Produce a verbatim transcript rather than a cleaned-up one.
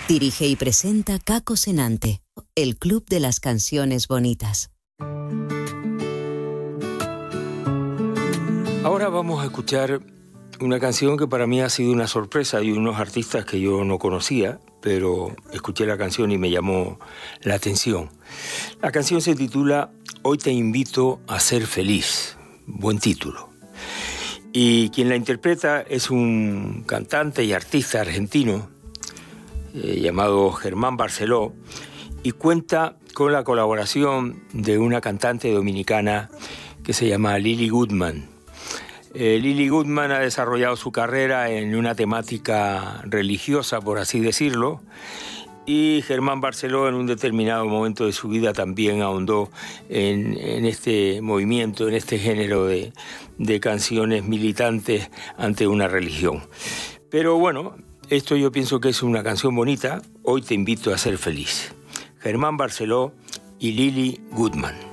Dirige y presenta Caco Senante, el Club de las Canciones Bonitas. Ahora vamos a escuchar una canción que para mí ha sido una sorpresa. Hay unos artistas que yo no conocía, pero escuché la canción y me llamó la atención. La canción se titula Hoy te invito a ser feliz. Buen título. Y quien la interpreta es un cantante y artista argentino eh, llamado Germán Barceló, y cuenta con la colaboración de una cantante dominicana que se llama Lily Goodman. Eh, Lily Goodman ha desarrollado su carrera en una temática religiosa, por así decirlo, y Germán Barceló en un determinado momento de su vida también ahondó en, en este movimiento, en este género de, de canciones militantes ante una religión. Pero bueno, esto yo pienso que es una canción bonita. Hoy te invito a ser feliz. Germán Barceló y Lily Goodman.